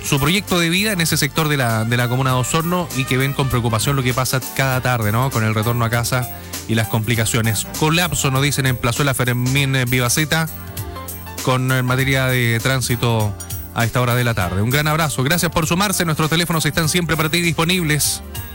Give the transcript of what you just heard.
su proyecto de vida en ese sector de la comuna de Osorno y que ven con preocupación lo que pasa cada tarde, ¿no? Con el retorno a casa y las complicaciones. Colapso, nos dicen en Plazuela Fermín Vivaceta, con materia de tránsito a esta hora de la tarde. Un gran abrazo, gracias por sumarse. Nuestros teléfonos están siempre para ti disponibles.